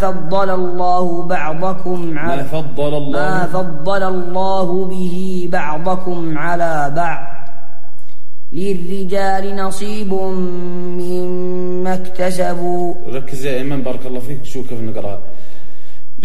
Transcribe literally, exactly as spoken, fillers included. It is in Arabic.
فضل الله بعضكم على ما فضل الله ما فضل الله به بعضكم على بعض للرجال نصيب مما اكتسبوا. ركز يا إمام بارك الله فيك، شو كيف نقرأ